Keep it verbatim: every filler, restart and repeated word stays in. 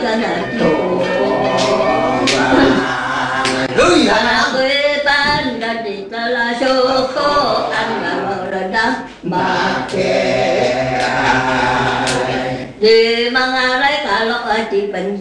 Cứ gì hả nào? Di mga ray kalok at ipan